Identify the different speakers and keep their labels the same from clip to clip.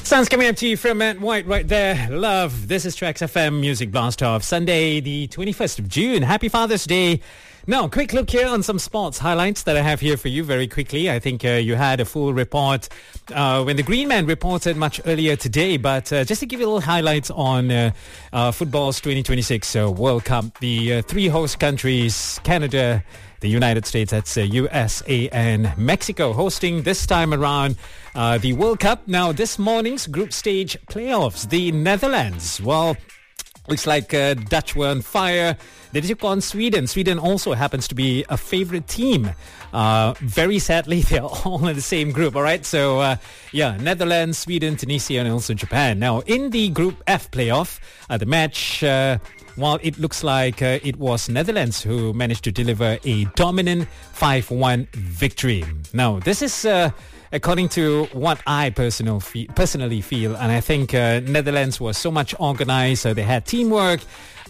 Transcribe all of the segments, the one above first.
Speaker 1: Sounds coming up to you from Matt White right there. Love. This is Tracks FM Music Blast Off. Sunday, the 21st of June. Happy Father's Day. Now, quick look here on some sports highlights that I have here for you very quickly. I think you had a full report when the Green Man reported much earlier today. But just to give you a little highlights on football's 2026 World Cup, the three host countries, Canada, the United States, that's USA and Mexico, hosting this time around the World Cup. Now, this morning's group stage playoffs, the Netherlands, well, looks like Dutch were on fire. They took on Sweden. Sweden also happens to be a favorite team. Very sadly, they're all in the same group, all right? So, Netherlands, Sweden, Tunisia, and also Japan. Now, in the Group F playoff, the match... while it looks like it was Netherlands who managed to deliver a dominant 5-1 victory. Now, this is according to what I personally feel, and I think Netherlands was so much organized, so they had teamwork.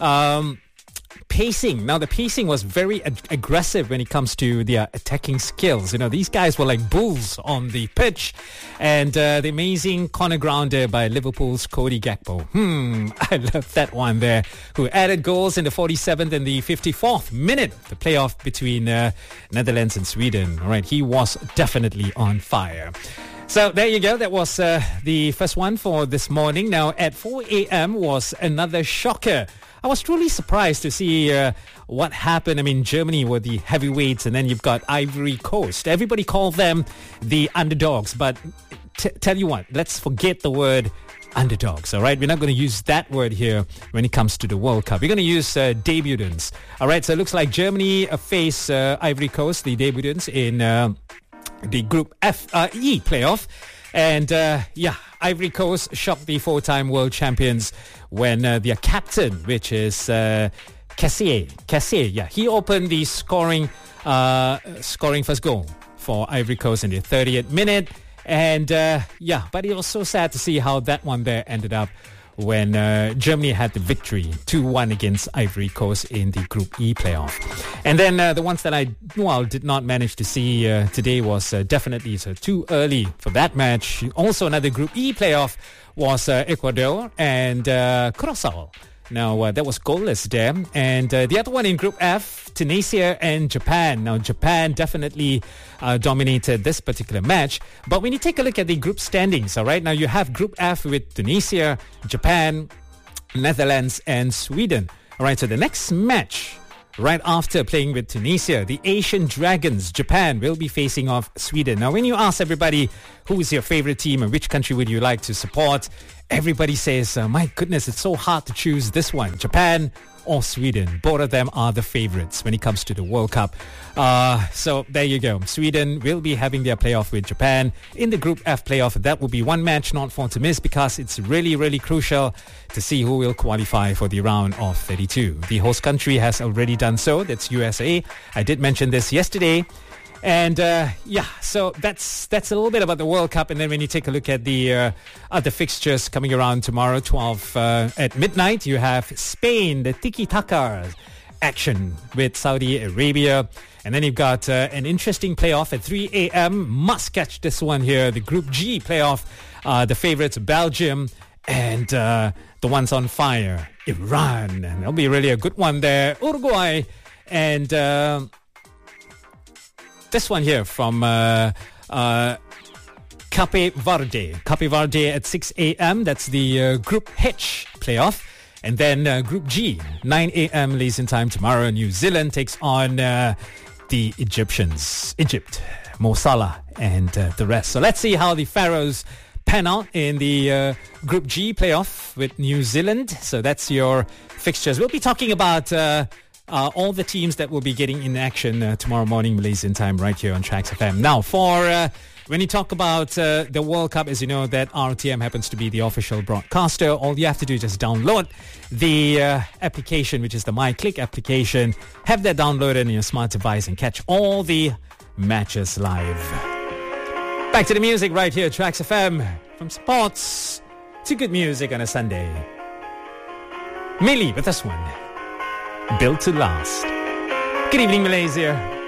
Speaker 1: Pacing. Now, the pacing was very aggressive when it comes to their attacking skills. You know, these guys were like bulls on the pitch. And the amazing corner grounder by Liverpool's Cody Gakpo. I love that one there. Who added goals in the 47th and the 54th minute. The playoff between Netherlands and Sweden. All right, he was definitely on fire. So there you go. That was the first one for this morning. Now, at 4 a.m. was another shocker. I was truly surprised to see what happened. I mean, Germany were the heavyweights, and then you've got Ivory Coast. Everybody called them the underdogs, but tell you what, let's forget the word underdogs, all right? We're not going to use that word here when it comes to the World Cup. We're going to use debutants, all right? So it looks like Germany face Ivory Coast, the debutants in the Group E playoff. And, Ivory Coast shocked the four-time world champions when their captain, which is Cassier, he opened the scoring first goal for Ivory Coast in the 30th minute. And, but it was so sad to see how that one there ended up when Germany had the victory 2-1 against Ivory Coast in the Group E playoff. And then the ones that I did not manage to see today was definitely too early for that match. Also another Group E playoff was Ecuador and Curaçao. Now, that was goalless there. And the other one in Group F, Tunisia and Japan. Now, Japan definitely dominated this particular match. But when you take a look at the group standings, all right, now you have Group F with Tunisia, Japan, Netherlands, and Sweden. All right, so the next match, right after playing with Tunisia, the Asian Dragons, Japan, will be facing off Sweden. Now, when you ask everybody who is your favorite team and which country would you like to support, everybody says, my goodness, it's so hard to choose this one, Japan or Sweden. Both of them are the favorites when it comes to the World Cup. So there you go. Sweden will be having their playoff with Japan in the Group F playoff. That will be one match not for to miss because it's really, really crucial to see who will qualify for the round of 32. The host country has already done so. That's USA. I did mention this yesterday. And so that's a little bit about the World Cup. And then when you take a look at the other fixtures coming around tomorrow, 12 at midnight, you have Spain, the tiki-taka action with Saudi Arabia. And then you've got an interesting playoff at 3 a.m. Must catch this one here, the Group G playoff. The favorites, Belgium, and the ones on fire, Iran. And that'll be really a good one there. Uruguay and... this one here from Cape Verde. Cape Verde at 6 a.m. That's the Group H playoff. And then Group G, 9 a.m. Malaysian time tomorrow. New Zealand takes on the Egyptians. Egypt, Mo Salah and the rest. So let's see how the Pharaohs pan out in the Group G playoff with New Zealand. So that's your fixtures. We'll be talking about... all the teams that will be getting in action tomorrow morning Malaysian time right here on Tracks FM. Now, for when you talk about the World Cup, as you know, that RTM happens to be the official broadcaster. All you have to do is just download the application, which is the MyClick application. Have that downloaded on your smart device and catch all the matches live. Back to the music right here, Tracks FM. From sports to good music on a Sunday. Millie with this one. Built to last. Good evening, Malaysia.